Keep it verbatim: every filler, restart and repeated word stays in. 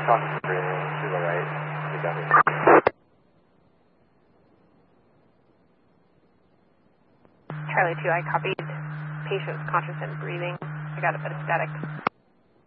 Conscious breathing to the right. You got it. Charlie two, I copied. Patient's conscious and breathing. I got a bit of static.